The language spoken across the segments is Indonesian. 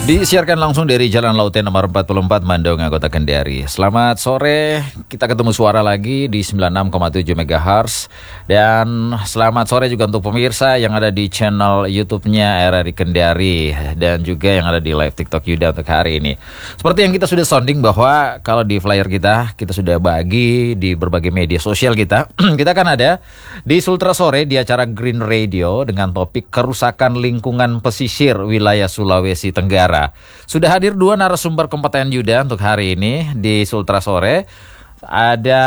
Disiarkan langsung dari Jalan Lautnya nomor 44 Mandonga, Kota Kendari. Selamat sore, kita ketemu suara lagi di 96,7 MHz. Dan selamat sore juga untuk pemirsa yang ada di channel YouTube-nya RRI Kendari dan juga yang ada di live TikTok Yuda untuk hari ini. Seperti yang kita sudah sounding bahwa kalau di flyer kita sudah bagi di berbagai media sosial kita. Kita kan ada di Sultra Sore di acara Green Radio dengan topik kerusakan lingkungan pesisir wilayah Sulawesi Tenggara. Sudah hadir dua narasumber kompeten Yuda untuk hari ini di Sultra Sore. Ada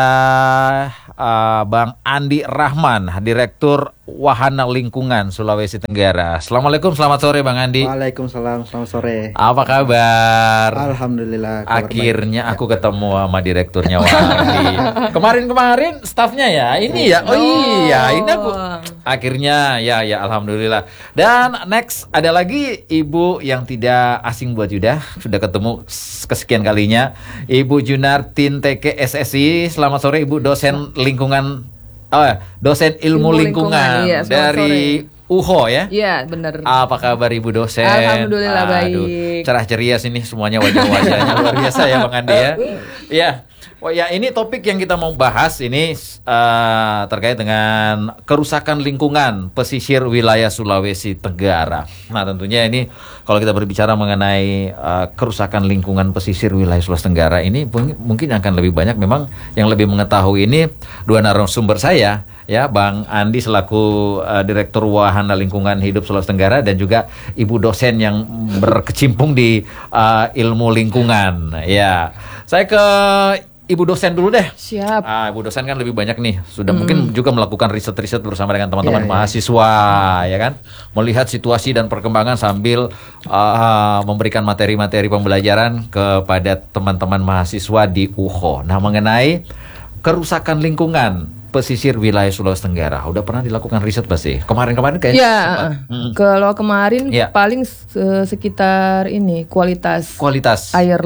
Bang Andi Rahman, Direktur Wahana Lingkungan Sulawesi Tenggara. Assalamualaikum, selamat sore Bang Andi. Waalaikumsalam, selamat sore. Apa kabar? Alhamdulillah. Akhirnya aku ketemu sama direkturnya Wahandi. Kemarin stafnya ya, ini ya. Oh iya, ini aku. Akhirnya ya alhamdulillah. Dan next ada lagi ibu yang tidak asing buat Yuda, sudah ketemu kesekian kalinya, Ibu Junartin TK SSI. Selamat sore Ibu, dosen lingkungan, dosen ilmu lingkungan iya, dari UHO ya? Iya benar. Apa kabar Ibu dosen? Alhamdulillah baik. Cerah ceria sini semuanya, wajah-wajahnya luar biasa ya Bang Andi ya. Iya. Oh ya, ini topik yang kita mau bahas ini terkait dengan kerusakan lingkungan pesisir wilayah Sulawesi Tenggara. Nah tentunya ini kalau kita berbicara mengenai kerusakan lingkungan pesisir wilayah Sulawesi Tenggara ini mungkin akan lebih banyak memang yang lebih mengetahui ini dua narasumber saya ya, Bang Andi selaku Direktur Wahana Lingkungan Hidup Sulawesi Tenggara dan juga Ibu dosen yang berkecimpung di ilmu lingkungan. Ya, saya ke Ibu dosen dulu deh. Siap. Ibu dosen kan lebih banyak nih, sudah mungkin juga melakukan riset-riset bersama dengan teman-teman mahasiswa, ya kan, melihat situasi dan perkembangan sambil memberikan materi-materi pembelajaran kepada teman-teman mahasiswa di UHO. Nah, mengenai kerusakan lingkungan pesisir wilayah Sulawesi Tenggara, udah pernah dilakukan riset pasti? Kemarin kayaknya. Ya, kalau kemarin paling sekitar ini kualitas air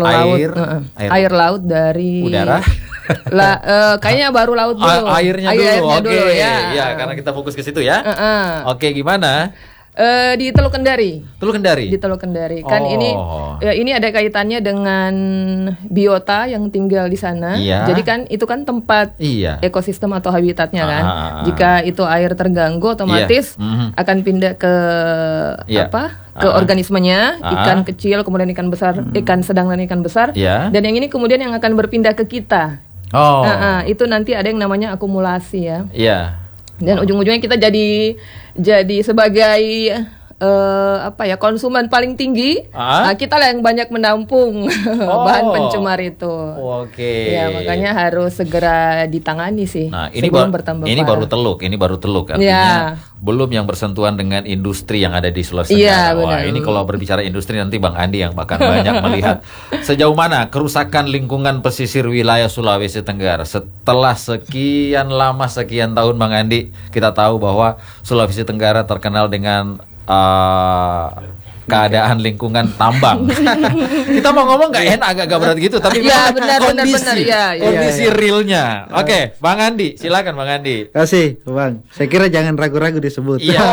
laut dari udara. Kayaknya baru laut dulu. Airnya dulu. Oke. Ya. Ya, karena kita fokus ke situ ya. Oke, gimana? Di Teluk Kendari. Di Teluk Kendari. Kan ini ada kaitannya dengan biota yang tinggal di sana. Iya. Jadi kan itu kan tempat ekosistem atau habitatnya kan. Jika itu air terganggu otomatis akan pindah ke ke organismenya, ikan kecil kemudian ikan besar, ikan sedang dan ikan besar. Dan yang ini kemudian yang akan berpindah ke kita. Itu nanti ada yang namanya akumulasi ya. Iya. Dan ujung-ujungnya kita jadi sebagai konsumen paling tinggi. Kita lah yang banyak menampung bahan pencemar itu. Oke. Ya, makanya harus segera ditangani sih. Nah, ini baru teluk. Artinya belum yang bersentuhan dengan industri yang ada di Sulawesi Tenggara. Wah, ini kalau berbicara industri nanti Bang Andi yang akan banyak melihat sejauh mana kerusakan lingkungan pesisir wilayah Sulawesi Tenggara. Setelah sekian tahun Bang Andi, kita tahu bahwa Sulawesi Tenggara terkenal dengan keadaan lingkungan tambang. Kita mau ngomong nggak enak, agak berat gitu, tapi kondisi realnya. Oke, Bang Andi, silakan Bang Andi. Kasih, Bang. Saya kira jangan ragu-ragu disebut. Iya.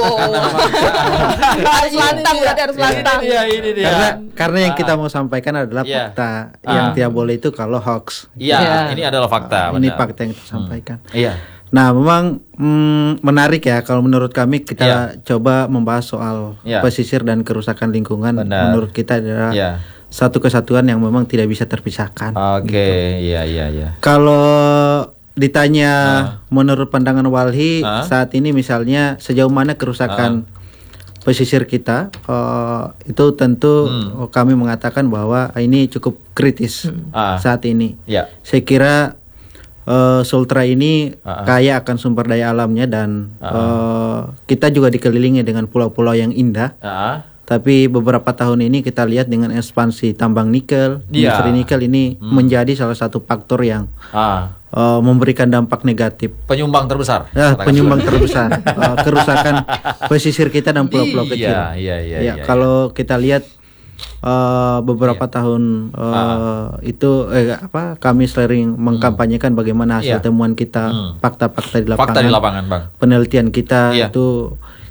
Harus lantang. Iya, ini dia. Karena yang kita mau sampaikan adalah fakta. Yang tidak boleh itu kalau hoax. Iya, ini adalah fakta. Ini fakta yang kita sampaikan. Iya. Nah, memang menarik ya kalau menurut kami kita coba membahas soal pesisir dan kerusakan lingkungan. Menurut kita adalah satu kesatuan yang memang tidak bisa terpisahkan. Oke, iya. Kalau ditanya menurut pandangan Walhi saat ini misalnya sejauh mana kerusakan pesisir kita, itu tentu kami mengatakan bahwa ini cukup kritis saat ini. Saya kira Sultra ini kaya akan sumber daya alamnya dan kita juga dikelilingi dengan pulau-pulau yang indah. Tapi beberapa tahun ini kita lihat dengan ekspansi tambang nikel, industri nikel ini menjadi salah satu faktor yang memberikan dampak negatif. Penyumbang terbesar. Penyumbang terbesar kerusakan pesisir kita dan pulau-pulau kecil. Kalau kita lihat beberapa tahun itu kami sering mengkampanyekan bagaimana hasil temuan kita, fakta-fakta di lapangan. Bang. Penelitian kita itu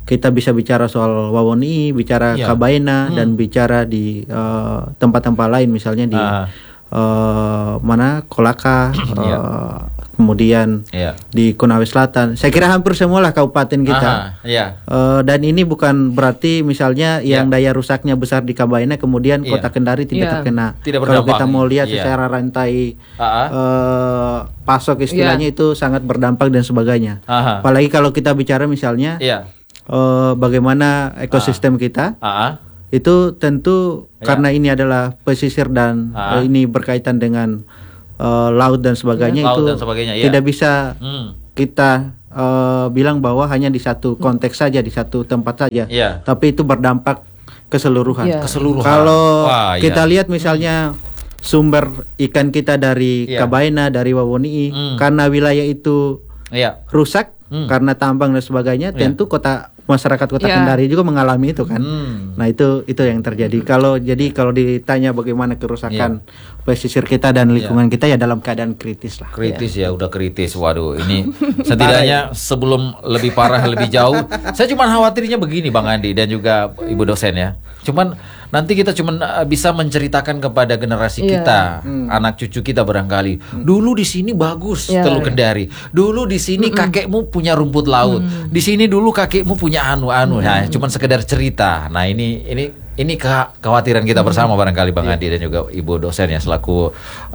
kita bisa bicara soal Wawoni, bicara Kabaena, dan bicara di tempat-tempat lain, misalnya di mana Kolaka, kemudian di Konawe Selatan. Saya kira hampir semualah kabupaten kita. Dan ini bukan berarti misalnya yang daya rusaknya besar di Kabaena kemudian Kota Kendari tidak terkena. Kalau kita mau lihat secara rantai pasok istilahnya itu sangat berdampak dan sebagainya. Apalagi kalau kita bicara misalnya bagaimana ekosistem kita. Itu tentu karena ini adalah pesisir dan ini berkaitan dengan laut dan sebagainya, tidak bisa kita bilang bahwa hanya di satu konteks saja, di satu tempat saja, tapi itu berdampak keseluruhan. Kalau kita lihat misalnya sumber ikan kita dari Kabaena, dari Wawoni, karena wilayah itu rusak karena tambang dan sebagainya, tentu masyarakat Kota Kendari juga mengalami itu kan. Nah itu yang terjadi. Kalau ditanya bagaimana kerusakan pesisir kita dan lingkungan kita, ya dalam keadaan kritis lah. Kritis ya, udah kritis. Waduh, ini setidaknya sebelum lebih parah lebih jauh, saya cuma khawatirnya begini Bang Andi dan juga Ibu dosen ya. Cuman nanti kita cuma bisa menceritakan kepada generasi kita, anak cucu kita barangkali. Dulu di sini bagus Teluk Kendari. Dulu di sini kakekmu punya rumput laut. Di sini dulu kakekmu punya anu-anu. Nah, cuma sekedar cerita. Nah, ini kekhawatiran kita bersama barangkali Bang Andi dan juga Ibu dosen ya, selaku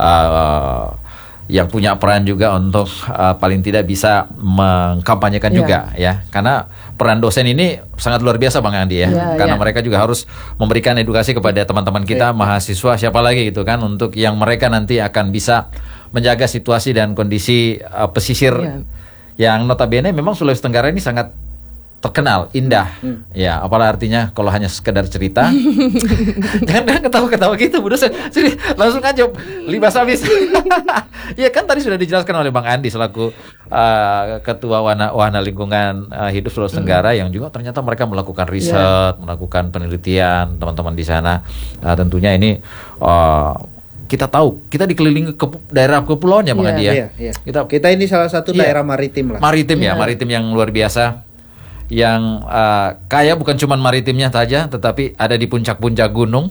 yang punya peran juga untuk paling tidak bisa mengkampanyekan juga ya, karena peran dosen ini sangat luar biasa Bang Andi ya, karena mereka juga harus memberikan edukasi kepada teman-teman kita mahasiswa siapa lagi gitu kan, untuk yang mereka nanti akan bisa menjaga situasi dan kondisi pesisir yang notabene memang Sulawesi Tenggara ini sangat terkenal indah, ya apalah artinya kalau hanya sekedar cerita. Jangan ketawa-ketawa gitu Bu dosen, sini langsung aja libas habis. Ya kan tadi sudah dijelaskan oleh Bang Andi selaku Ketua Wahana Lingkungan Hidup Sulawesi Tenggara, yang juga ternyata mereka melakukan riset, melakukan penelitian teman-teman di sana. Tentunya ini kita tahu kita dikelilingi daerah kepulauan ya Bang Andi ya. Kita ini salah satu daerah maritim lah. Maritim yang luar biasa. Yang kaya bukan cuma maritimnya saja, tetapi ada di puncak-puncak gunung.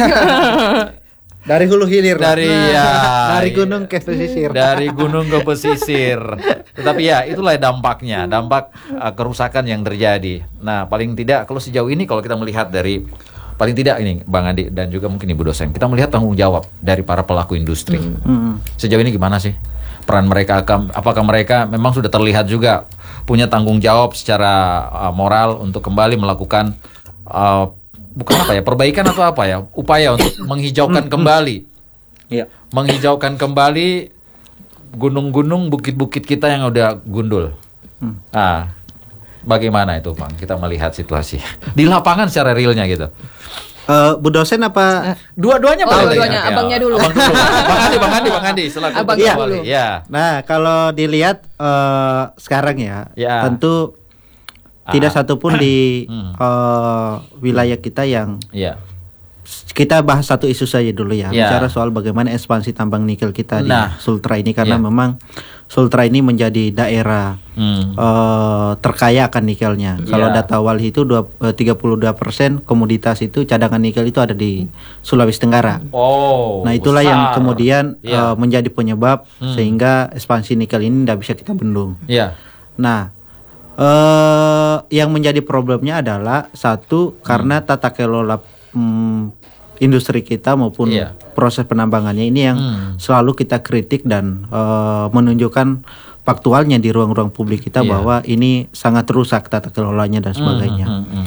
Dari hulu hilir, dari gunung ke pesisir. Dari gunung ke pesisir. Tetapi ya itulah dampaknya, dampak kerusakan yang terjadi. Nah, paling tidak kalau sejauh ini kalau kita melihat dari paling tidak ini Bang Andi dan juga mungkin Ibu dosen, kita melihat tanggung jawab dari para pelaku industri. Sejauh ini gimana sih peran mereka? Apakah mereka memang sudah terlihat juga punya tanggung jawab secara moral untuk kembali melakukan bukan apa ya, perbaikan atau apa ya, upaya untuk menghijaukan kembali, menghijaukan kembali gunung-gunung, bukit-bukit kita yang udah gundul. Bagaimana itu Bang? Kita melihat situasi di lapangan secara realnya gitu. Bu dosen apa? Dua-duanya boleh. Dua-duanya, abangnya dulu. Bang Andi, selaku abangnya dulu. Ya. Nah, kalau dilihat sekarang ya, tentu tidak satupun di wilayah kita yang kita bahas satu isu saja dulu ya. Bicara soal bagaimana ekspansi tambang nikel kita di Sultra ini, karena memang Sultra ini menjadi daerah terkaya akan nikelnya. Kalau data Walhi itu 32% komoditas itu, cadangan nikel itu ada di Sulawesi Tenggara. Nah itulah besar yang kemudian menjadi penyebab sehingga ekspansi nikel ini tidak bisa kita bendung. Nah yang menjadi problemnya adalah satu, karena tata kelola industri kita maupun proses penambangannya ini yang selalu kita kritik dan menunjukkan faktualnya di ruang-ruang publik kita bahwa ini sangat rusak tata kelolanya dan sebagainya.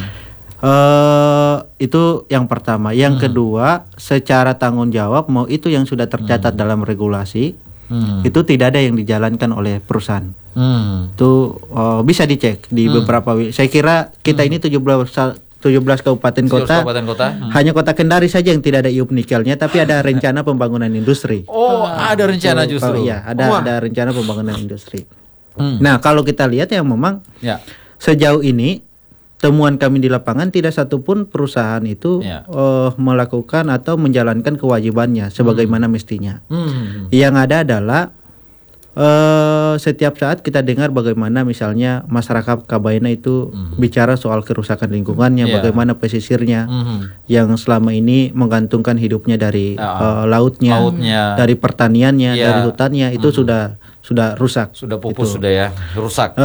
Itu yang pertama. Yang kedua, secara tanggung jawab mau itu yang sudah tercatat dalam regulasi itu tidak ada yang dijalankan oleh perusahaan. Itu bisa dicek di beberapa. Saya kira kita ini 17 kabupaten kota. Hanya Kota Kendari saja yang tidak ada iup nikelnya, tapi ada rencana pembangunan industri. Ada rencana justru. Iya, ada rencana pembangunan industri. Nah, kalau kita lihat yang memang sejauh ini temuan kami di lapangan tidak satupun perusahaan itu melakukan atau menjalankan kewajibannya sebagaimana mestinya. Yang ada adalah Setiap saat kita dengar bagaimana misalnya masyarakat Kabaina itu bicara soal kerusakan lingkungannya, bagaimana pesisirnya yang selama ini menggantungkan hidupnya dari lautnya, dari pertaniannya, dari hutannya itu sudah rusak, sudah pupus, sudah ya rusak.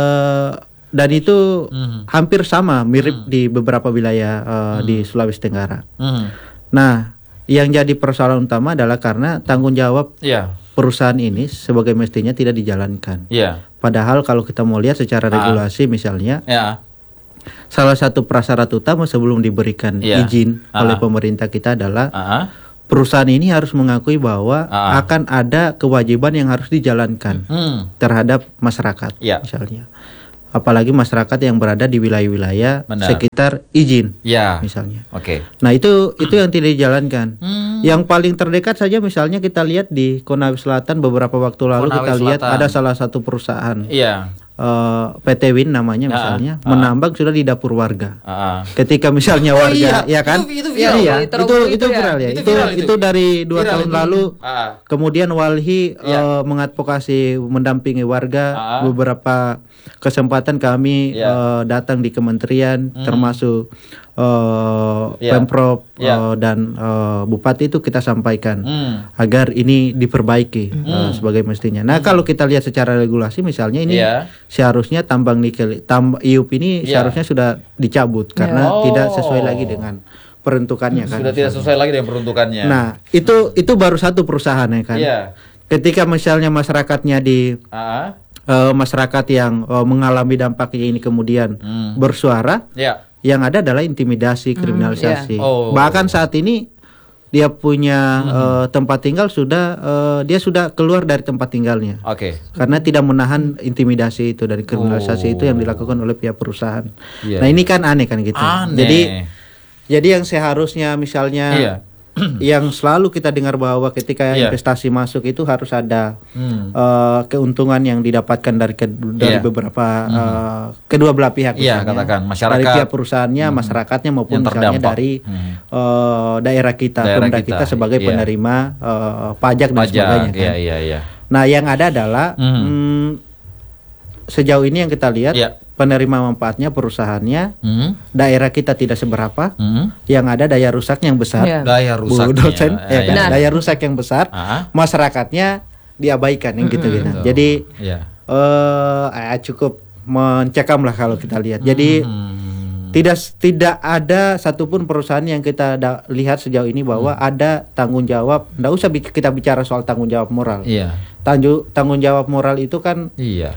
Dan itu hampir sama, mirip di beberapa wilayah di Sulawesi Tenggara. Nah, yang jadi persoalan utama adalah karena tanggung jawab perusahaan ini sebagai mestinya tidak dijalankan. Padahal kalau kita mau lihat secara regulasi misalnya, salah satu prasyarat utama sebelum diberikan izin oleh pemerintah kita adalah perusahaan ini harus mengakui bahwa akan ada kewajiban yang harus dijalankan terhadap masyarakat, misalnya. Apalagi masyarakat yang berada di wilayah-wilayah sekitar izin, misalnya. Nah itu yang tidak dijalankan. Yang paling terdekat saja misalnya kita lihat di Konawe Selatan beberapa waktu lalu kita lihat ada salah satu perusahaan. PT Win namanya misalnya menambang sudah di dapur warga. Ketika misalnya warga, ya kan? Itu viral ya. Itu dari 2 tahun lalu. Kemudian Walhi mengadvokasi mendampingi warga. Beberapa kesempatan kami datang di kementerian, termasuk Pemprov dan Bupati itu kita sampaikan agar ini diperbaiki sebagai mestinya. Nah kalau kita lihat secara regulasi misalnya ini seharusnya tambang nikel, IUP ini seharusnya sudah dicabut karena tidak sesuai lagi dengan peruntukannya kan. Sudah tidak sesuai lagi dengan peruntukannya. Nah itu baru satu perusahaan ya kan. Ketika misalnya masyarakatnya di masyarakat yang mengalami dampaknya ini kemudian bersuara, yang ada adalah intimidasi, kriminalisasi. Bahkan saat ini dia punya tempat tinggal dia sudah keluar dari tempat tinggalnya. Karena tidak menahan intimidasi itu dari kriminalisasi itu yang dilakukan oleh pihak perusahaan. Nah ini kan aneh kan gitu. Jadi yang seharusnya misalnya yang selalu kita dengar bahwa ketika investasi masuk itu harus ada keuntungan yang didapatkan dari beberapa kedua belah pihak, katakan masyarakat, dari pihak perusahaannya, masyarakatnya maupun misalnya dari daerah kita, pemerintah kita sebagai penerima pajak dan sebagainya kan. Nah yang ada adalah sejauh ini yang kita lihat penerima manfaatnya perusahaannya, daerah kita tidak seberapa, yang ada daya rusaknya yang besar, daya rusaknya, daya rusak yang besar, masyarakatnya diabaikan yang gitu. Jadi cukup mencekam lah kalau kita lihat. Jadi tidak ada satupun perusahaan yang kita lihat sejauh ini bahwa ada tanggung jawab. Nggak usah kita bicara soal tanggung jawab moral. Tanggung jawab moral itu kan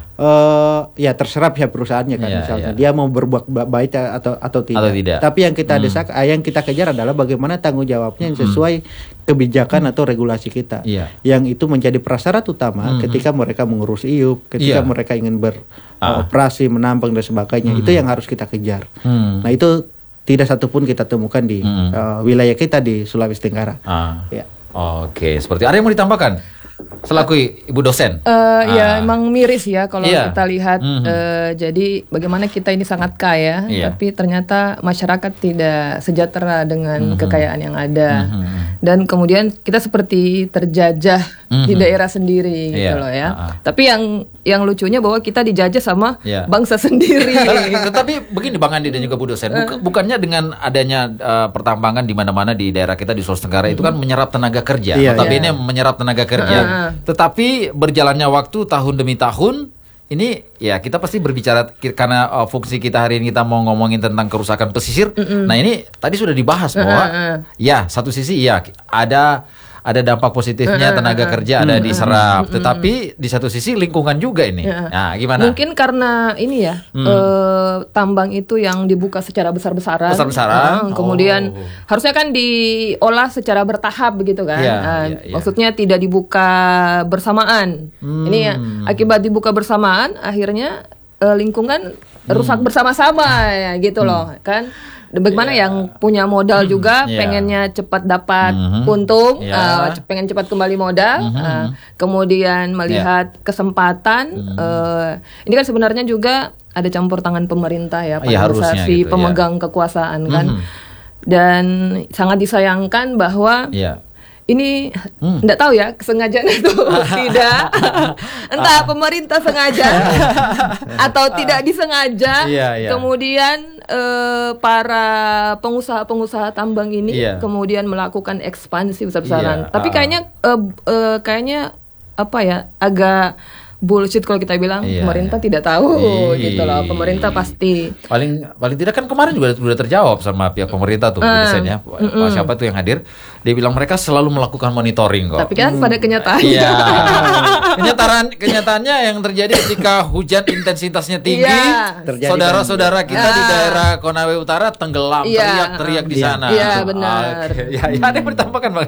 ya terserah pihak perusahaannya kan, misalnya dia mau berbuat baik atau tidak. Tapi yang kita desak, yang kita kejar adalah bagaimana tanggung jawabnya yang sesuai kebijakan atau regulasi kita. Yang itu menjadi prasyarat utama ketika mereka mengurus IUP, ketika mereka ingin beroperasi, menambang dan sebagainya. Itu yang harus kita kejar. Nah itu tidak satupun kita temukan di wilayah kita di Sulawesi Tenggara. Seperti ada yang mau ditambahkan? Selaku ibu dosen. Ya emang miris ya kalau kita lihat. Jadi bagaimana kita ini sangat kaya, tapi ternyata masyarakat tidak sejahtera dengan kekayaan yang ada. Dan kemudian kita seperti terjajah di daerah sendiri gitu loh ya. Tapi yang lucunya bahwa kita dijajah sama bangsa sendiri. Tetapi begini Bang Andi dan juga Bu dosen, bukannya dengan adanya pertambangan di mana-mana di daerah kita di Sulawesi Tenggara itu kan menyerap tenaga kerja. Notabene menyerap tenaga kerja. Tetapi berjalannya waktu tahun demi tahun ini ya kita pasti berbicara karena fungsi kita hari ini kita mau ngomongin tentang kerusakan pesisir. Nah ini tadi sudah dibahas bahwa ya satu sisi ya ada dampak positifnya tenaga kerja ada diserap, tetapi di satu sisi lingkungan juga ini. Nah, gimana? Mungkin karena ini ya tambang itu yang dibuka secara besar-besaran. Kemudian harusnya kan diolah secara bertahap begitu kan. Maksudnya tidak dibuka bersamaan. Ini ya akibat dibuka bersamaan akhirnya lingkungan rusak bersama-sama ya gitu loh kan. Bagaimana yang punya modal juga pengennya cepat dapat untung, pengen cepat kembali modal, kemudian melihat kesempatan. Ini kan sebenarnya juga ada campur tangan pemerintah ya, pada organisasi pemegang kekuasaan kan. Dan sangat disayangkan bahwa ini enggak tahu ya sengaja atau tidak. Entah pemerintah sengaja atau tidak disengaja. Kemudian para pengusaha-pengusaha tambang ini kemudian melakukan ekspansi besar-besaran. Tapi kayaknya apa ya, agak bullshit kalau kita bilang pemerintah tidak tahu gitu loh. Pemerintah pasti paling tidak kan kemarin juga sudah terjawab sama pihak pemerintah tuh dosennya. Siapa tuh yang hadir, dia bilang mereka selalu melakukan monitoring kok. Tapi kan pada kenyataannya kenyataannya yang terjadi ketika hujan intensitasnya tinggi, saudara-saudara kita di daerah Konawe Utara tenggelam, teriak-teriak di sana. Iya benar. Ada yang bertambahkan Bang?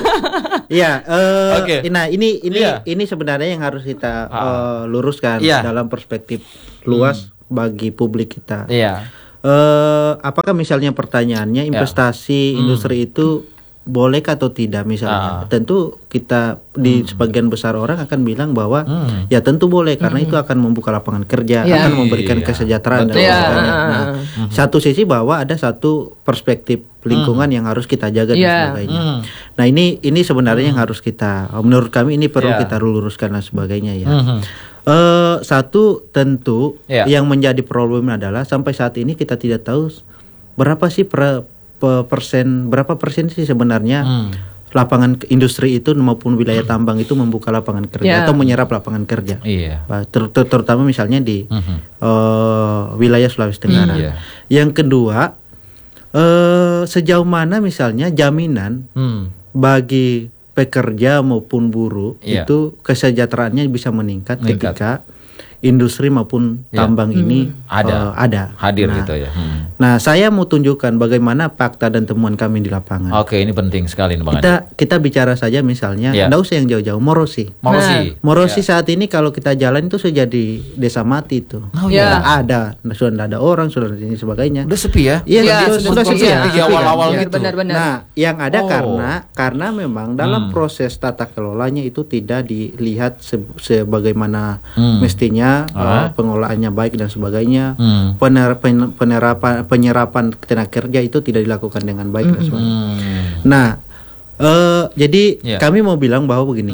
Nah ini sebenarnya yang harus kita luruskan dalam perspektif luas bagi publik kita. Apakah misalnya pertanyaannya investasi industri itu boleh atau tidak misalnya? Tentu kita di sebagian besar orang akan bilang bahwa ya tentu boleh karena itu akan membuka lapangan kerja, akan memberikan kesejahteraan dan sebagainya. Nah, satu sisi bahwa ada satu perspektif lingkungan yang harus kita jaga dan sebagainya. Nah ini sebenarnya yang harus kita, menurut kami ini perlu kita luruskan dan sebagainya ya. Satu tentu yang menjadi problem adalah sampai saat ini kita tidak tahu berapa sih berapa persen sih sebenarnya lapangan industri itu maupun wilayah tambang itu membuka lapangan kerja atau menyerap lapangan kerja. Terutama misalnya di wilayah Sulawesi Tenggara. Yang kedua, sejauh mana misalnya jaminan bagi pekerja maupun buruh itu kesejahteraannya bisa meningkat ketika industri maupun tambang ini ada hadir gitu ya. Nah, saya mau tunjukkan bagaimana fakta dan temuan kami di lapangan. Oke, ini penting sekali nih Bang. Kita bicara saja misalnya, enggak usah yang jauh-jauh, Morosi saat ini kalau kita jalan itu sudah jadi desa mati itu. Sudah ada orang, sudah ini sebagainya. Udah sepi ya? Iya, sudah sepi ya. Di awal-awal gitu. Benar-benar. Nah, yang ada karena memang dalam proses tata kelolanya itu tidak dilihat sebagaimana mestinya, pengelolaannya baik dan sebagainya. Penyerapan tenaga kerja itu tidak dilakukan dengan baik dan sebagainya. Nah, jadi kami mau bilang bahwa begini.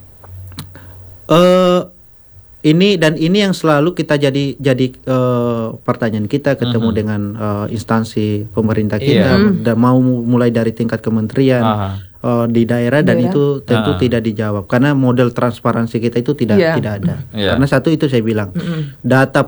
Ini yang selalu kita jadi pertanyaan kita ketemu dengan instansi pemerintah kita, dan mau mulai dari tingkat kementerian di daerah, dan itu tentu tidak dijawab karena model transparansi kita itu tidak ada. Karena satu itu saya bilang data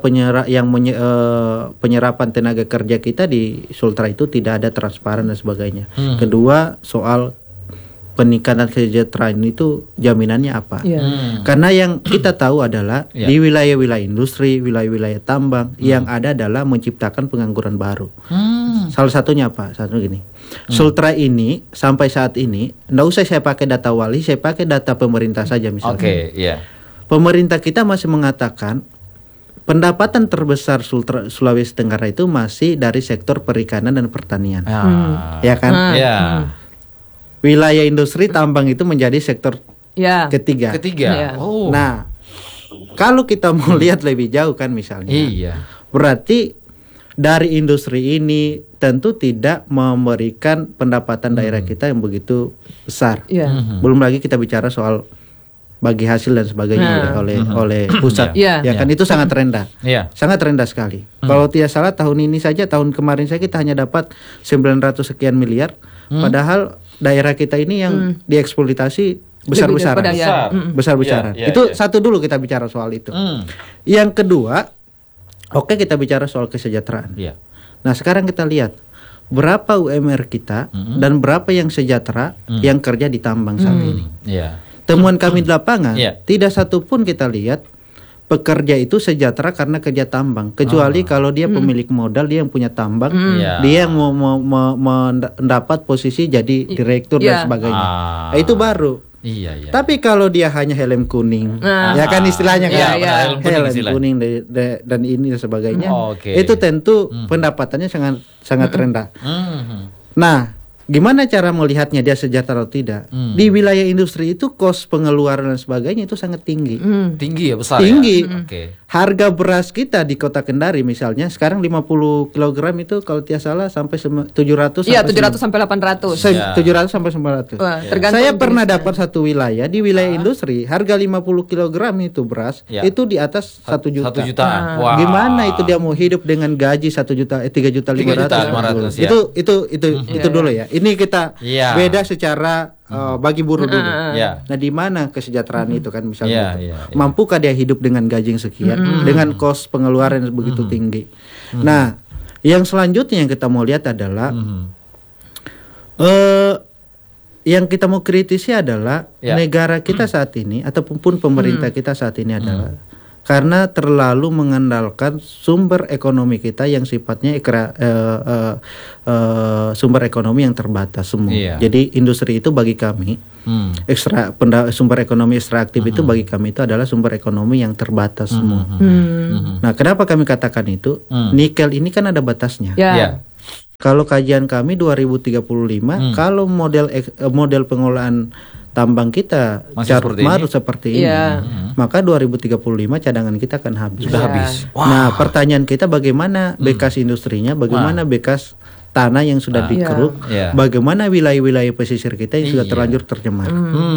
penyerapan tenaga kerja kita di Sultra itu tidak ada transparan dan sebagainya. Kedua, soal peningkatan kesejahteraan itu jaminannya apa? Karena yang kita tahu adalah di wilayah-wilayah industri, wilayah-wilayah tambang yang ada adalah menciptakan pengangguran baru. Salah satunya apa? Satu gini, Sultra ini sampai saat ini, nggak usah saya pakai data Wali, saya pakai data pemerintah saja misalnya. Pemerintah kita masih mengatakan pendapatan terbesar Sulawesi Tenggara itu masih dari sektor perikanan dan pertanian, ya kan? Wilayah industri tambang itu menjadi sektor ketiga. Nah, kalau kita mau lihat lebih jauh kan misalnya, berarti dari industri ini tentu tidak memberikan pendapatan daerah kita yang begitu besar. Belum lagi kita bicara soal bagi hasil dan sebagainya oleh pusat, kan itu sangat rendah, sangat rendah sekali. Kalau tidak salah tahun ini saja, tahun kemarin saja kita hanya dapat 900 sekian miliar, padahal daerah kita ini yang dieksploitasi besar-besaran. Itu satu dulu kita bicara soal itu. Yang kedua, kita bicara soal kesejahteraan. Nah, sekarang kita lihat berapa UMR kita dan berapa yang sejahtera yang kerja di tambang saat ini. Temuan kami di lapangan, tidak satu pun kita lihat pekerja itu sejahtera karena kerja tambang, kecuali kalau dia pemilik modal, dia yang punya tambang, dia yang mau mendapat posisi jadi direktur dan sebagainya. Itu baru. Tapi kalau dia hanya helm kuning, ya kan istilahnya kan, helm kuning dan ini dan sebagainya, itu tentu pendapatannya sangat rendah. Nah, gimana cara melihatnya dia sejahtera atau tidak? Di wilayah industri itu kos pengeluaran dan sebagainya itu sangat tinggi. Tinggi ya, besar. Tinggi. harga beras kita di Kota Kendari misalnya sekarang 50 kg itu kalau tidak salah sampai 700 Iya, 700 sampai 800. 700 sampai 900. Saya pernah dapat satu wilayah di wilayah industri harga 50 kg itu beras itu di atas 1 juta. 1 jutaan. Gimana itu dia mau hidup dengan gaji 1 juta 3.500.000. Itu dulu ya. Ini kita beda secara bagi buruh dulu. Nah, di mana kesejahteraan itu kan misalnya mampukah dia hidup dengan gaji yang sekian dengan kos pengeluaran yang begitu tinggi. Nah, yang selanjutnya yang kita mau lihat adalah yang kita mau kritisi adalah negara kita saat ini ataupun pemerintah kita saat ini adalah karena terlalu mengandalkan sumber ekonomi kita yang sifatnya sumber ekonomi yang terbatas semua. Jadi industri itu bagi kami sumber ekonomi ekstraktif itu bagi kami itu adalah sumber ekonomi yang terbatas semua. Nah, kenapa kami katakan itu? Nikel ini kan ada batasnya. Kalau kajian kami 2035 kalau model pengolahan tambang kita carut marut seperti ini, maka 2035 cadangan kita akan habis. Sudah habis. Nah, pertanyaan kita bagaimana bekas industrinya, bagaimana bekas tanah yang sudah dikeruk, bagaimana wilayah-wilayah pesisir kita yang sudah terlanjur tercemar.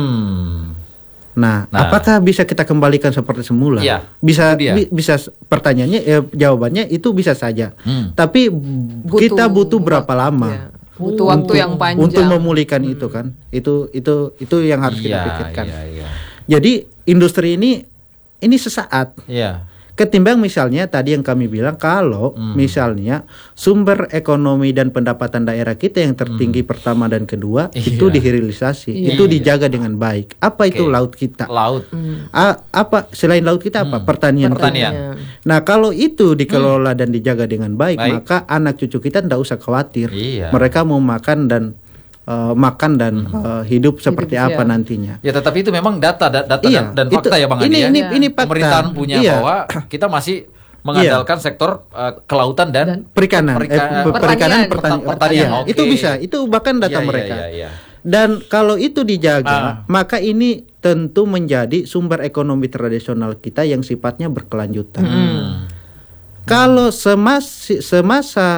Nah, apakah bisa kita kembalikan seperti semula? Bisa pertanyaannya, jawabannya itu bisa saja. Tapi kita butuh berapa lama? Butuh waktu yang panjang untuk memulihkan itu kan. Itu yang harus kita pikirkan. Jadi industri ini sesaat. Ketimbang misalnya tadi yang kami bilang kalau misalnya sumber ekonomi dan pendapatan daerah kita yang tertinggi pertama dan kedua itu dihilirisasi, itu dijaga dengan baik. Apa itu laut kita? Apa selain laut kita apa? Pertanian. Nah, kalau itu dikelola dan dijaga dengan baik, maka anak cucu kita tidak usah khawatir. Mereka mau makan dan hidup seperti apa nantinya. Ya, tetapi itu memang data dan fakta ya Bang Andi. Ini fakta. Pemerintahan punya bahwa kita masih mengandalkan sektor kelautan dan perikanan. Pertanian. Itu bisa, itu bahkan data mereka. Dan kalau itu dijaga, maka ini tentu menjadi sumber ekonomi tradisional kita yang sifatnya berkelanjutan. Kalau semasa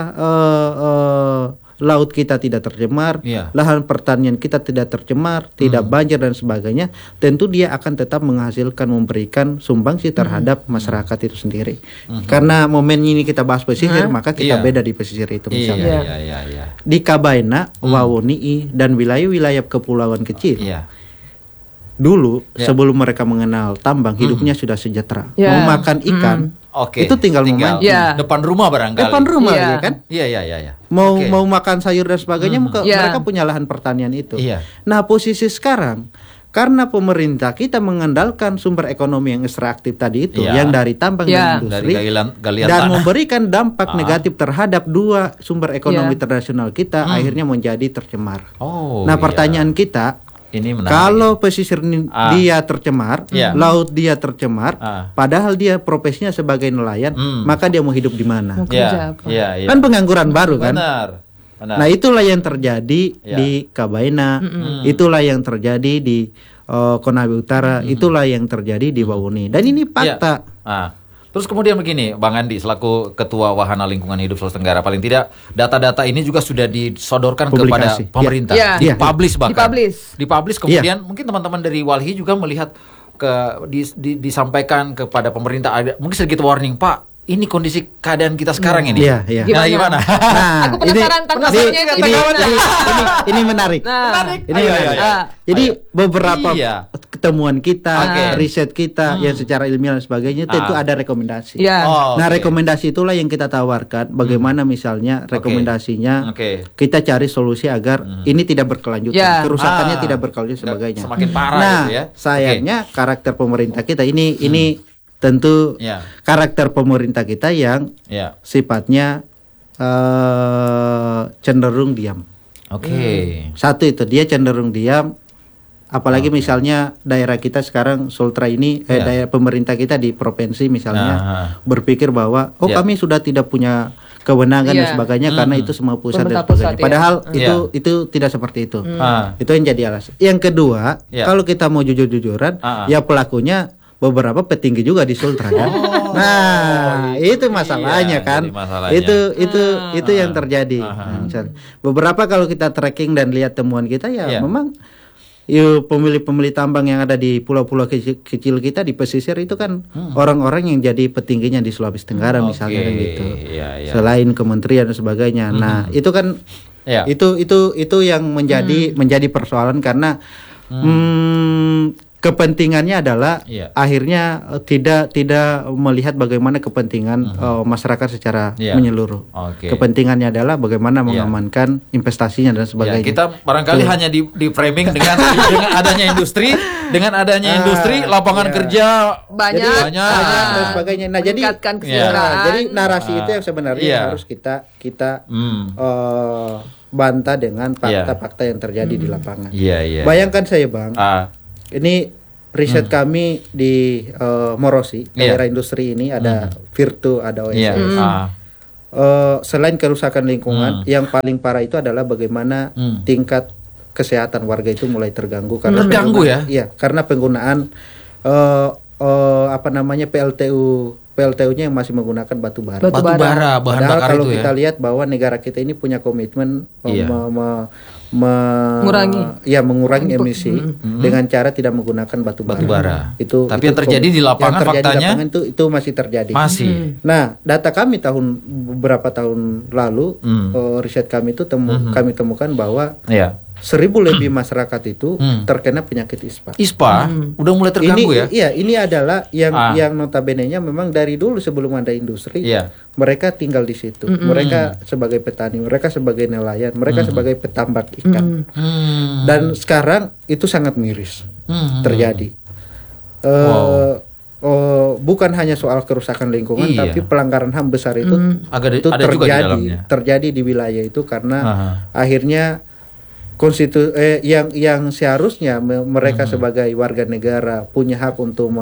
laut kita tidak tercemar, lahan pertanian kita tidak tercemar, tidak banjir dan sebagainya, tentu dia akan tetap menghasilkan, memberikan sumbangsi terhadap masyarakat itu sendiri. Karena momen ini kita bahas pesisir, maka kita beda di pesisir itu misalnya. Di Kabaina, Wawoni dan wilayah-wilayah kepulauan kecil. Dulu sebelum mereka mengenal tambang, hidupnya sudah sejahtera. Mau makan ikan, itu tinggal memancing. Depan rumah barangkali. Depan rumah ya kan? Iya. Mau makan sayur dan sebagainya, mereka punya lahan pertanian itu. Nah, posisi sekarang karena pemerintah kita mengandalkan sumber ekonomi yang ekstraktif tadi itu, yang dari tambang dan industri, dan memberikan dampak negatif terhadap dua sumber ekonomi tradisional kita, akhirnya menjadi tercemar. Nah, pertanyaan kita, ini menarik. Kalau pesisir dia tercemar, laut dia tercemar, padahal dia profesinya sebagai nelayan, maka dia mau hidup di mana? Kan pengangguran baru kan? Benar. Nah, itulah yang terjadi di Kabaina, itulah yang terjadi di Konawe Utara, itulah yang terjadi di Wawoni. Dan ini fakta. Terus kemudian begini, Bang Andi selaku Ketua Wahana Lingkungan Hidup Sulawesi Tenggara, paling tidak data-data ini juga sudah disodorkan kepada pemerintah, dipublish bahkan. Dipublish kemudian mungkin teman-teman dari Walhi juga melihat disampaikan kepada pemerintah, ada mungkin sedikit warning, Pak. Ini kondisi keadaan kita sekarang ini. Gimana? Nah, aku penasaran ini menarik. Jadi beberapa ketemuan kita, riset kita yang secara ilmiah dan sebagainya tentu ada rekomendasi. Nah, rekomendasi itulah yang kita tawarkan. Bagaimana misalnya rekomendasinya kita cari solusi agar ini tidak berkelanjutan, kerusakannya tidak berkelanjutan sebagainya. Semakin parah gitu ya. Sayangnya karakter pemerintah kita ini tentu karakter pemerintah kita yang sifatnya cenderung diam. Satu itu, dia cenderung diam. Apalagi misalnya daerah kita sekarang Sultra ini, daerah pemerintah kita di provinsi misalnya berpikir bahwa kami sudah tidak punya kewenangan dan sebagainya karena itu semua pusat dan sebagainya. Padahal itu tidak seperti itu. Itu yang jadi alasan. Yang kedua, kalau kita mau jujur-jujuran, ya pelakunya beberapa petinggi juga di Sultra kan. Itu masalahnya kan. Itu yang terjadi. Beberapa kalau kita tracking dan lihat temuan kita memang pemilih-pemilih tambang yang ada di pulau-pulau kecil kita di pesisir itu kan orang-orang yang jadi petingginya di Sulawesi Tenggara misalnya kan gitu. Selain kementerian dan sebagainya. Nah, itu kan itu yang menjadi persoalan karena kepentingannya adalah akhirnya tidak melihat bagaimana kepentingan masyarakat secara menyeluruh. Kepentingannya adalah bagaimana mengamankan investasinya dan sebagainya. Kita barangkali hanya di framing dengan adanya industri, lapangan kerja banyak dan sebagainya. Nah, jadi narasi itu yang sebenarnya harus kita bantah dengan fakta-fakta yang terjadi di lapangan. Bayangkan saya, Bang. Ini riset kami di Morosi, daerah industri ini ada Virtu, ada OSS. Selain kerusakan lingkungan, yang paling parah itu adalah bagaimana tingkat kesehatan warga itu mulai terganggu karena karena penggunaan PLTU-nya yang masih menggunakan batu bara bahan bakar. Kalau kita lihat bahwa negara kita ini punya komitmen mengurangi emisi dengan cara tidak menggunakan batu bara. Tapi yang terjadi di lapangan faktanya itu masih terjadi. Nah, data kami beberapa tahun lalu riset kami itu kami temukan bahwa 1.000 lebih masyarakat itu terkena penyakit ISPA. Udah mulai terganggu ini adalah yang notabene-nya memang dari dulu sebelum ada industri, mereka tinggal di situ. Mereka sebagai petani, mereka sebagai nelayan, mereka sebagai petambak ikan. Dan sekarang itu sangat miris terjadi. Bukan hanya soal kerusakan lingkungan, tapi pelanggaran HAM besar itu terjadi di wilayah itu karena akhirnya yang seharusnya mereka sebagai warga negara punya hak untuk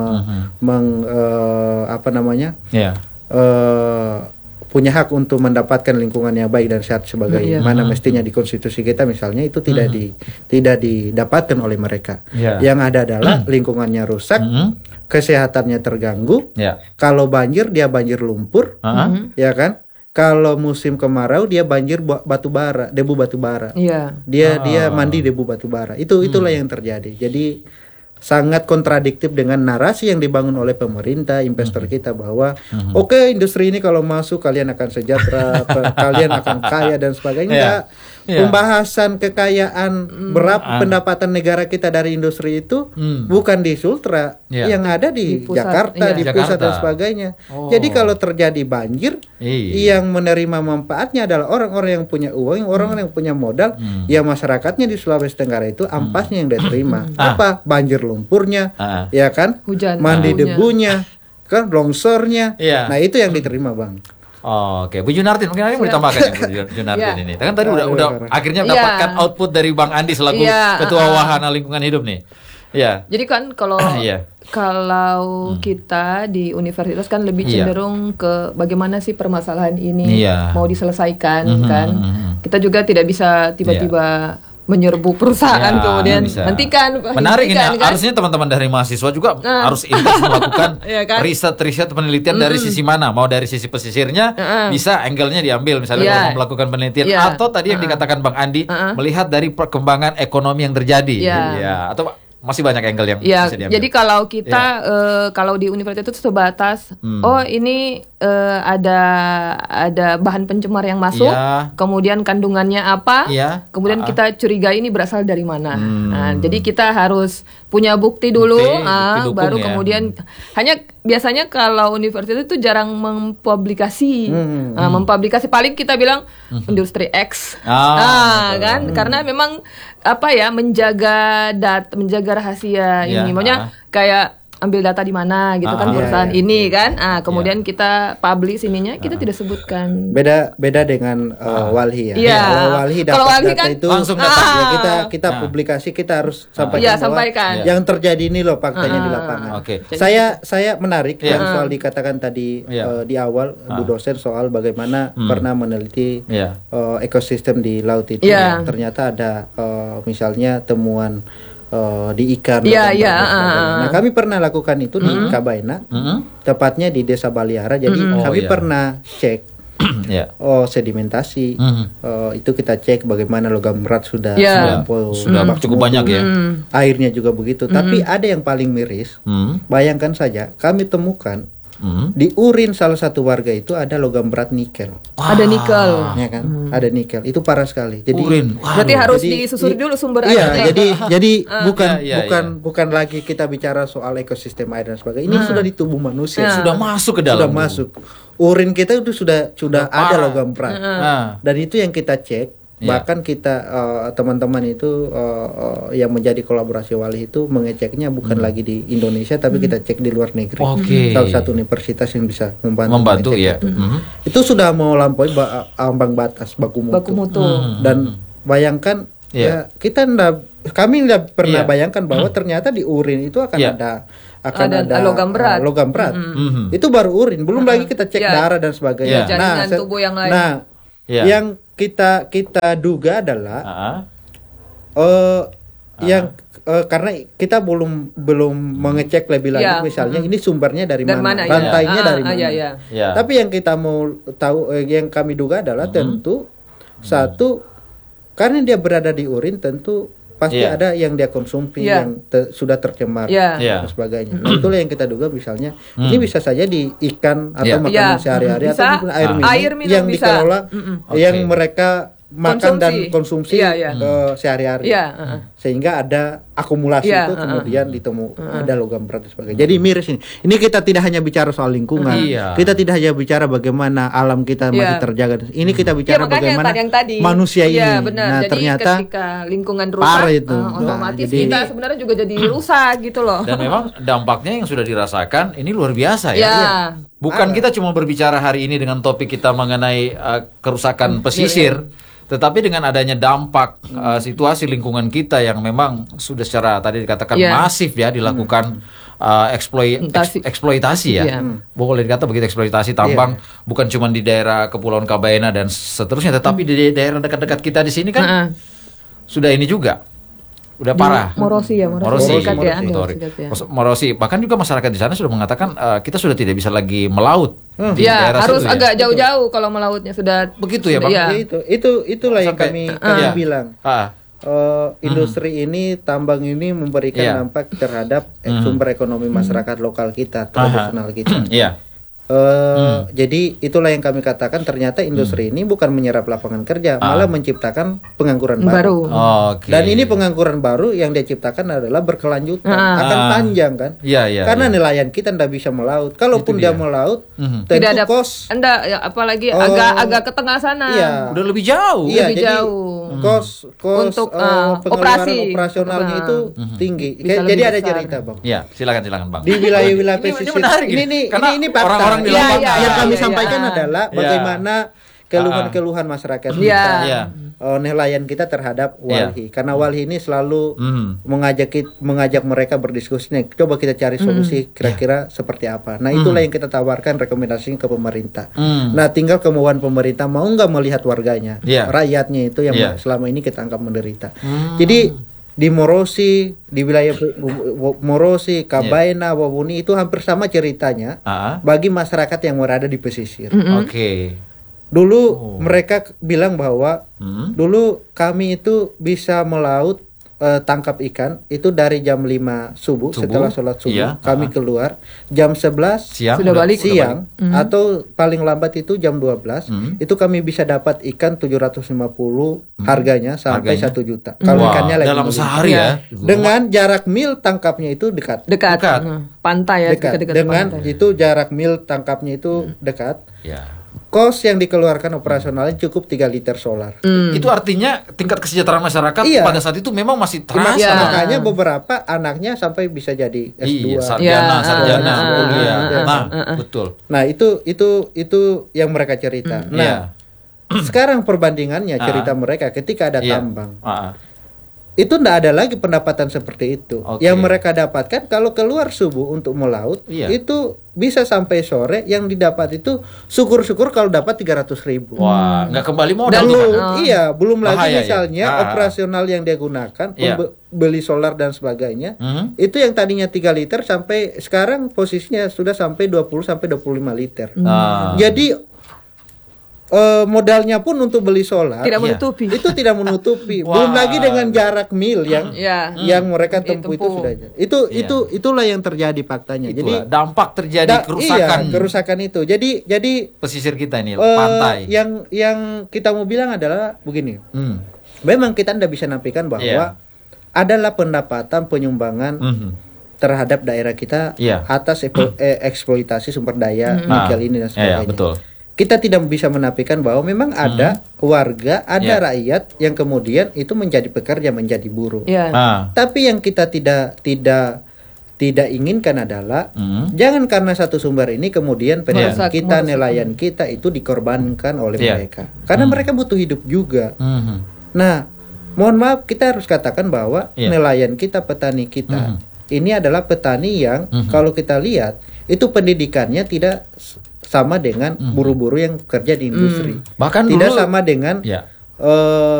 punya hak untuk mendapatkan lingkungan yang baik dan sehat sebagaimana mestinya di konstitusi kita misalnya, itu tidak didapatkan oleh mereka. Yang ada adalah lingkungannya rusak, kesehatannya terganggu. Kalau banjir dia banjir lumpur, ya kan? Kalau musim kemarau dia banjir debu batu bara. Dia mandi debu batu bara. Itulah yang terjadi. Jadi sangat kontradiktif dengan narasi yang dibangun oleh pemerintah, investor kita bahwa industri ini kalau masuk kalian akan sejahtera, kalian akan kaya dan sebagainya. Pembahasan kekayaan berapa pendapatan negara kita dari industri itu bukan di Sultra, yang ada di Jakarta, di pusat dan sebagainya. Jadi kalau terjadi banjir, yang menerima manfaatnya adalah orang-orang yang punya uang, orang-orang yang punya modal. Ya masyarakatnya di Sulawesi Tenggara itu ampasnya yang diterima. Apa? Banjir lumpurnya, ya kan? Hujan mandi debunya, kan? Longsornya. Nah itu yang diterima, Bang. Oke, Bu Junardin mungkin mau ditambahkan ya Bu Junardin ini. Kan tadi udah akhirnya mendapatkan output dari Bang Andi selaku Ketua Wahana Lingkungan Hidup nih. Jadi kan kalau kita di universitas kan lebih cenderung ke bagaimana sih permasalahan ini mau diselesaikan kan. Kita juga tidak bisa tiba-tiba menyerbu perusahaan kemudian hentikan. Menarik ini, kan? Harusnya teman-teman dari mahasiswa juga harus intens melakukan riset penelitian dari sisi mana, mau dari sisi pesisirnya bisa angle-nya diambil misalnya mau melakukan penelitian atau tadi yang dikatakan Bang Andi melihat dari perkembangan ekonomi yang terjadi, atau masih banyak angle yang bisa diambil. Jadi kalau kita kalau di universitas itu sebatas ini ada bahan pencemar yang masuk, kemudian kandungannya apa, kemudian kita curiga ini berasal dari mana. Nah, jadi kita harus punya bukti dulu, baru kemudian hanya biasanya kalau universitas itu jarang mempublikasi, mempublikasi paling kita bilang industri X, kan, karena memang menjaga rahasia ini, maunya kayak ambil data di mana gitu kan perusahaan ini kan, kemudian kita publish ininya, kita tidak sebutkan. Beda dengan Walhi ya. Kalau Walhi data kan itu langsung kita publikasi, kita harus sampaikan yang terjadi ini loh faktanya di lapangan. Saya menarik yang soal dikatakan tadi di awal Bu dosen soal bagaimana pernah meneliti ekosistem di laut itu. Ternyata ada misalnya temuan di ikan. Nah, kami pernah lakukan itu di Kabaena, tepatnya di Desa Baliara. Jadi kami pernah cek sedimentasi, itu kita cek bagaimana logam berat sudah cukup banyak ya. Airnya juga begitu. Tapi ada yang paling miris. Bayangkan saja, kami temukan di urin salah satu warga itu ada logam berat nikel. Ada nikel, ya kan? Ada nikel. Itu parah sekali. Jadi urin. Berarti harus disusuri dulu sumber airnya. Jadi bukan lagi kita bicara soal ekosistem air dan sebagainya. Ini sudah di tubuh manusia. Sudah masuk ke dalam. Sudah masuk. Urin kita itu sudah ada logam berat. Dan itu yang kita cek. Bahkan kita teman-teman itu yang menjadi kolaborasi Walhi itu mengeceknya bukan lagi di Indonesia, tapi kita cek di luar negeri. Salah satu universitas yang bisa membantu ya. Itu sudah melampaui ambang batas baku mutu. Dan bayangkan kami tidak pernah bayangkan bahwa ternyata di urin itu akan ada logam berat. Itu baru urin, belum lagi kita cek darah dan sebagainya. Jaringan tubuh yang lain. Yang kita duga adalah karena kita belum mengecek lebih lanjut, misalnya ini sumbernya dari mana, rantainya dari mana. Tapi yang kita mau tahu, yang kami duga adalah tentu satu, karena dia berada di urin, tentu pasti ada yang dia konsumsi yang sudah tercemar dan sebagainya. Nah, itulah yang kita duga, misalnya ini bisa saja di ikan atau makanan sehari-hari atau air minum yang dikelola yang mereka makan dan konsumsi sehari-hari, sehingga ada akumulasi itu kemudian ada logam berat dan sebagainya. Jadi miris ini. Ini kita tidak hanya bicara soal lingkungan, kita tidak hanya bicara bagaimana alam kita masih terjaga. Ini kita bicara bagaimana manusia ini. Nah, jadi ternyata ketika lingkungan rusak, otomatis kita sebenarnya juga jadi rusak gitu loh. Dan memang dampaknya yang sudah dirasakan ini luar biasa ya. Bukan kita cuma berbicara hari ini dengan topik kita mengenai kerusakan pesisir. Tetapi dengan adanya dampak situasi lingkungan kita yang memang sudah secara tadi dikatakan masif ya dilakukan eksploitasi ya. Boleh dikata begitu, eksploitasi tambang bukan cuma di daerah Kepulauan Kabaena dan seterusnya, tetapi di daerah dekat-dekat kita di sini kan sudah ini juga. Udah parah. Morosi. Morosi. Bahkan juga masyarakat di sana sudah mengatakan kita sudah tidak bisa lagi melaut. Harus agak jauh-jauh kalau melautnya sudah begitu ya, Bang. Itulah yang kami bilang. Industri ini, tambang ini memberikan dampak terhadap sumber ekonomi masyarakat lokal kita, tradisional kita. Jadi itulah yang kami katakan, ternyata industri ini bukan menyerap lapangan kerja, malah menciptakan pengangguran baru. Dan ini pengangguran baru yang dia ciptakan adalah berkelanjutan, akan panjang kan? Karena nelayan kita tidak bisa melaut. Kalaupun dia melaut, tidak ada kos. Apalagi agak ke tengah sana. Udah lebih jauh. Kos untuk pengeluaran operasionalnya itu tinggi. Jadi ada cerita, Bang. Silakan Bang. Di wilayah-wilayah pesisir ini fakta. Yang kami sampaikan adalah bagaimana keluhan-keluhan masyarakat kita, nelayan kita terhadap Walhi. Karena Walhi ini selalu mengajak mereka berdiskusi. Nih, coba kita cari solusi kira-kira seperti apa. Nah, itulah yang kita tawarkan rekomendasinya ke pemerintah. Nah, tinggal kemauan pemerintah mau nggak melihat warganya, rakyatnya itu yang selama ini kita anggap menderita. Jadi di Morosi, di wilayah Morosi, Kabaena, Wawuni itu hampir sama ceritanya bagi masyarakat yang berada di pesisir. Dulu mereka bilang bahwa dulu kami itu bisa melaut, tangkap ikan itu dari jam 5 subuh setelah sholat subuh kami keluar, jam 11 sudah balik siang atau paling lambat itu jam 12 itu kami bisa dapat ikan 750 harganya sampai 1 juta. Kalau ikannya lagi dalam sehari dengan jarak mil tangkapnya itu dekat. Pantai ya, dekat. Dengan pantai. Itu jarak mil tangkapnya itu dekat. Kos yang dikeluarkan operasionalnya cukup 3 liter solar. Itu artinya tingkat kesejahteraan masyarakat pada saat itu memang masih terasa. Makanya beberapa anaknya sampai bisa jadi S2. Sarjana. Betul. Nah, itu yang mereka cerita. Nah, sekarang perbandingannya cerita mereka ketika ada tambang. itu tidak ada lagi pendapatan seperti itu. Yang mereka dapatkan kalau keluar subuh untuk melaut, itu bisa sampai sore. Yang didapat itu syukur-syukur kalau dapat 300.000. Wah, nggak kembali modal. Iya, belum lagi misalnya operasional yang dia gunakan, beli solar dan sebagainya. Itu yang tadinya 3 liter sampai sekarang posisinya sudah sampai 20 sampai 25 liter. Jadi modalnya pun untuk beli solar tidak menutupi. Itu tidak menutupi. Belum lagi dengan jarak mil yang mereka tempuh itu sudah. Itulah yang terjadi faktanya. Jadi dampak terjadi kerusakan. Kerusakan itu. Jadi pesisir kita ini pantai. Yang kita mau bilang adalah begini. Memang kita tidak bisa nafikan bahwa adalah pendapatan penyumbangan terhadap daerah kita atas eksploitasi sumber daya nikel ini dan sebagainya. Betul. Kita tidak bisa menafikan bahwa memang ada warga, ada rakyat yang kemudian itu menjadi pekerja, menjadi buruh. Tapi yang kita tidak inginkan adalah jangan karena satu sumber ini kemudian petani kita, nelayan kita itu dikorbankan oleh mereka. Karena mereka butuh hidup juga. Nah, mohon maaf kita harus katakan bahwa nelayan kita, petani kita ini adalah petani yang kalau kita lihat itu pendidikannya tidak sama dengan buruh-buruh yang kerja di industri. Bahkan tidak dulu, sama dengan